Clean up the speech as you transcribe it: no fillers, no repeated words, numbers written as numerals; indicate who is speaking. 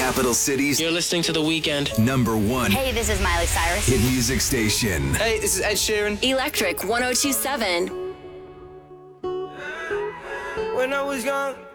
Speaker 1: capital cities.
Speaker 2: You're listening to The Weekend.
Speaker 1: Number one
Speaker 3: Hey, this is Miley Cyrus.
Speaker 1: hit music station.
Speaker 4: Hey, this is Ed Sheeran.
Speaker 5: Electric 1027.
Speaker 6: When I was young,